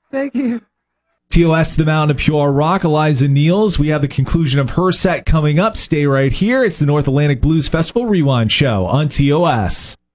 Thank you. TOS, the Mountain of Pure Rock, Eliza Niels. We have the conclusion of her set coming up. Stay right here. It's the North Atlantic Blues Festival Rewind Show on TOS.